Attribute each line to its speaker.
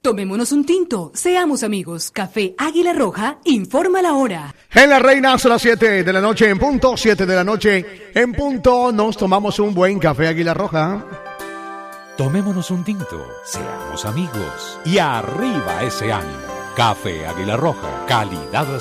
Speaker 1: Tomémonos un tinto, seamos amigos. Café Águila Roja, informa la hora.
Speaker 2: En La Reina son las 7 de la noche en punto, 7 de la noche en punto. Nos tomamos un buen café Águila Roja.
Speaker 3: Tomémonos un tinto, seamos amigos y arriba ese ánimo. Café Águila Roja, calidad